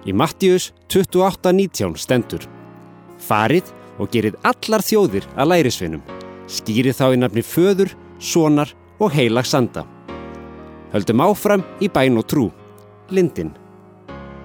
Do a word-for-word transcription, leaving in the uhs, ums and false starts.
Í Mattíus tuttugu og átta nítján stendur: Farið og gerið allar þjóðir að lærisveinum, skýrið þá í nafni Föður, Sonar og Heilags Anda. Höldum áfram í bæn og trú. Lindin.